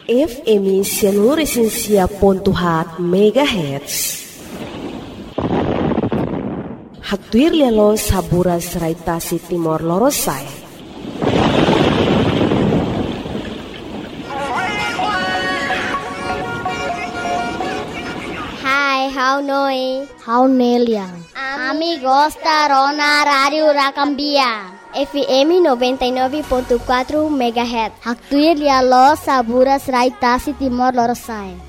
FM Sianuresinsia.hat MHz. Haktuir lialo sabura seraitasi Timor Lorosai. Hai, how noi? How Neliang? Amigos da Rona Radio Rakambia. FM 99.4 MHz. Haktuir lialo sabura seraitasi Timor Lorosai.